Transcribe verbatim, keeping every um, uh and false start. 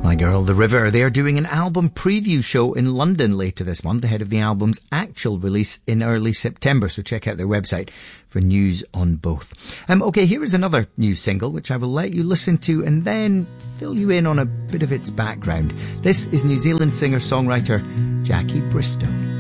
My Girl, The River. They are doing an album preview show in London later this month, ahead of the album's actual release in early September. So check out their website for news on both. Um, okay, here is another new single, which I will let you listen to and then fill you in on a bit of its background. This is New Zealand singer-songwriter Jackie Bristow.